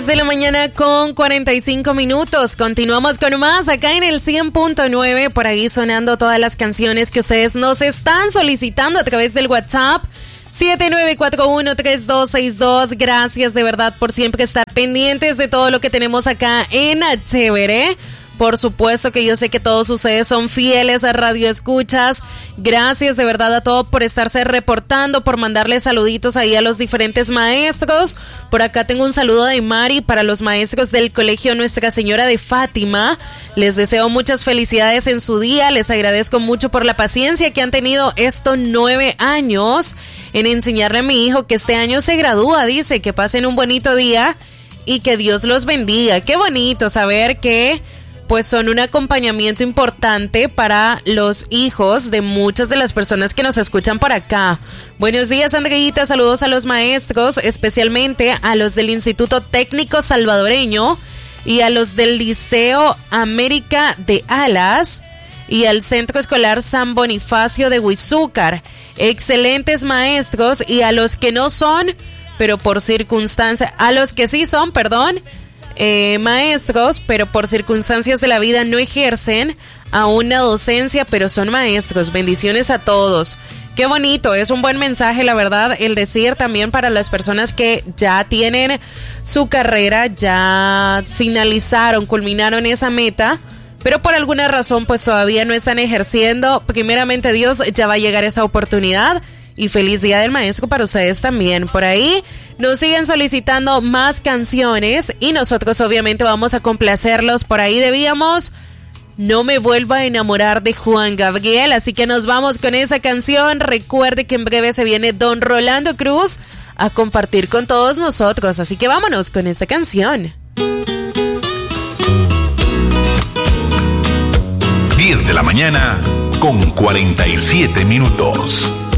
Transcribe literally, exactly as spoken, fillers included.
De la mañana con cuarenta y cinco minutos. Continuamos con más acá en el cien punto nueve. Por ahí sonando todas las canciones que ustedes nos están solicitando a través del WhatsApp siete nueve cuatro uno tres dos seis dos. Gracias de verdad por siempre estar pendientes de todo lo que tenemos acá en Chévere. Por supuesto que yo sé que todos ustedes son fieles a Radio Escuchas. Gracias de verdad a todos por estarse reportando, por mandarles saluditos ahí a los diferentes maestros. Por acá tengo un saludo de Mari para los maestros del Colegio Nuestra Señora de Fátima. Les deseo muchas felicidades en su día. Les agradezco mucho por la paciencia que han tenido estos nueve años en enseñarle a mi hijo que este año se gradúa. Dice que pasen un bonito día y que Dios los bendiga. Qué bonito saber que pues son un acompañamiento importante para los hijos de muchas de las personas que nos escuchan por acá. Buenos días, Andreita, saludos a los maestros, especialmente a los del Instituto Técnico Salvadoreño y a los del Liceo América de Alas y al Centro Escolar San Bonifacio de Huizúcar. Excelentes maestros, y a los que no son, pero por circunstancias, a los que sí son, perdón, Eh, maestros, pero por circunstancias de la vida no ejercen a una docencia, pero son maestros. Bendiciones a todos. Qué bonito, es un buen mensaje, la verdad, el decir también para las personas que ya tienen su carrera, ya finalizaron, culminaron esa meta, pero por alguna razón pues todavía no están ejerciendo. Primeramente Dios, ya va a llegar esa oportunidad. Y feliz Día del Maestro para ustedes también. Por ahí nos siguen solicitando más canciones y nosotros obviamente vamos a complacerlos. Por ahí debíamos No me vuelva a enamorar de Juan Gabriel. Así que nos vamos con esa canción. Recuerde que en breve se viene Don Rolando Cruz a compartir con todos nosotros. Así que vámonos con esta canción. diez de la mañana con cuarenta y siete minutos.